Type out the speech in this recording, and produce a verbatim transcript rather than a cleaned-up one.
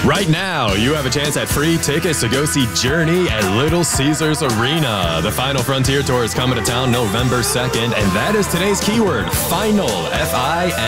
Right now, you have a chance at free tickets to go see Journey at Little Caesars Arena. The Final Frontier Tour is coming to town November second, and that is today's keyword, final, F I N